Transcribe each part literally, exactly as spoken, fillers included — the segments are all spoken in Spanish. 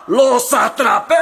¡Los atrapé!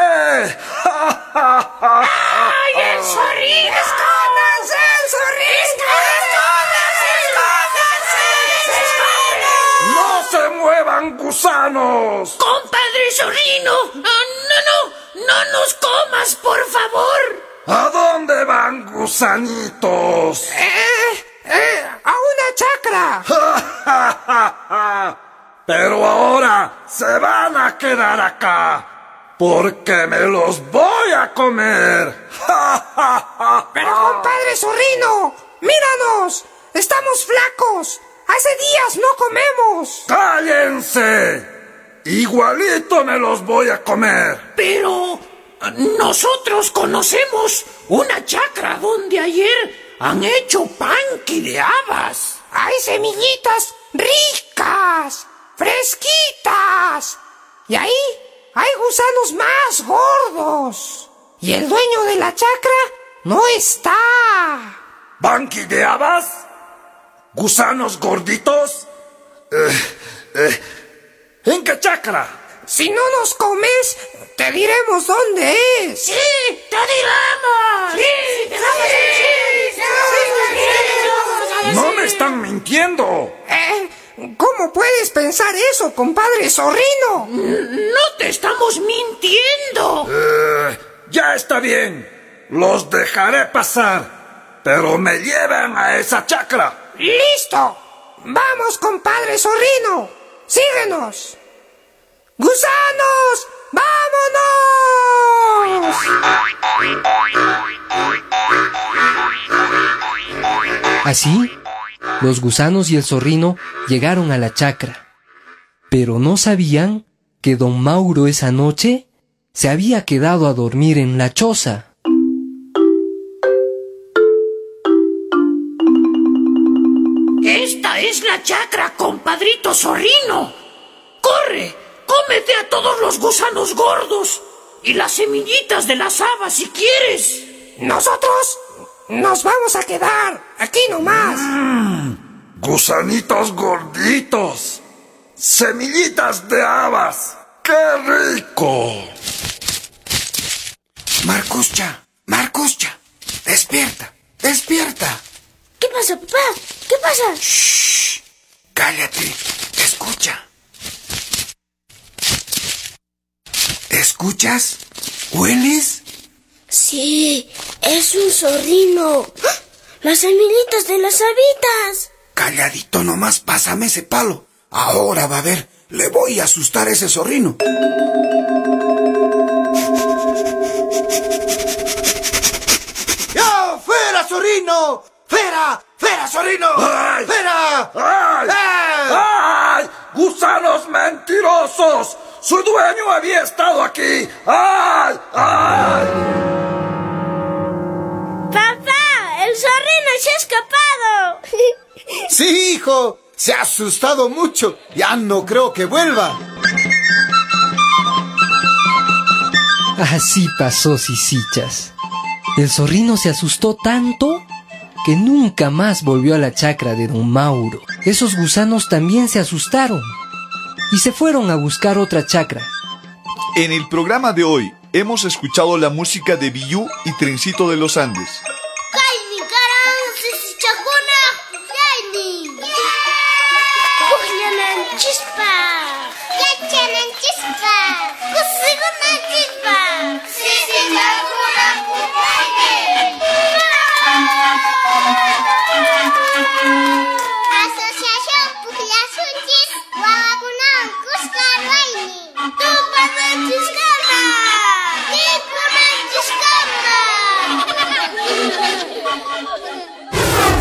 ¡Ay, el zorrino! ¡Escóndanse, el zorrino! ¡Escóndanse! ¡Escóndanse! ¡No se muevan, gusanos! ¡Compadre zorrino! Oh, ¡no, no! ¡No nos comas, por favor! ¿A dónde van, gusanitos? Eh, eh, a una chacra. Pero ahora se van a quedar acá, porque me los voy a comer. Pero compadre zorrino, míranos, estamos flacos. Hace días no comemos. ¡Cállense! Igualito me los voy a comer. Pero nosotros conocemos una chacra donde ayer han hecho panqui de habas. Hay semillitas ricas, fresquitas. Y ahí hay gusanos más gordos. Y el dueño de la chacra no está. ¿Panqui de habas? ¿Gusanos gorditos? Eh, eh, ¿En qué chacra? Si no nos comes, te diremos dónde es. ¡Sí, te diremos! ¡Sí, te vamos a decir! ¡No me están mintiendo! Eh, ¿Cómo puedes pensar eso, compadre zorrino? ¡No te estamos mintiendo! Eh, ya está bien. Los dejaré pasar. Pero me llevan a esa chacra. ¡Listo! ¡Vamos, compadre zorrino! ¡Síguenos! ¡Gusanos! ¡Vámonos! Así, los gusanos y el zorrino llegaron a la chacra, pero no sabían que don Mauro esa noche se había quedado a dormir en la choza. ¡Esta es la chacra, compadrito zorrino! ¡Corre! ¡Cómete a todos los gusanos gordos! Y las semillitas de las habas si quieres. Nosotros nos vamos a quedar aquí nomás. Mm, gusanitos gorditos. Semillitas de habas. ¡Qué rico! Marcuscha, Marcuscha, despierta, despierta. ¿Qué pasa, papá? ¿Qué pasa? Shh, cállate, escucha. ¿Escuchas? ¿Hueles? Sí, es un zorrino. ¡Ah! ¡Las semillitas de las habitas! Calladito nomás, pásame ese palo. Ahora va a ver, le voy a asustar a ese zorrino. ¡Ya! ¡Fuera, zorrino! ¡Fuera! ¡Fuera, zorrino! ¡Ay! ¡Fuera! ¡Ay! ¡Ay! ¡Ay! ¡Gusanos mentirosos! ¡Su dueño había estado aquí! ¡Ay! ¡Ay! ¡Papá! ¡El zorrino se ha escapado! Sí, hijo, se ha asustado mucho. Ya no creo que vuelva. Así pasó, Sisichas. El zorrino se asustó tanto que nunca más volvió a la chacra de don Mauro. Esos gusanos también se asustaron y se fueron a buscar otra chacra. En el programa de hoy hemos escuchado la música de Biyú y Trencito de los Andes. ¡Kaini, karan, sisichakuna! ¡Kaini! ¡Kuhlanan chispa! ¡Yachanan chispa! ¡Kusigonan chispa!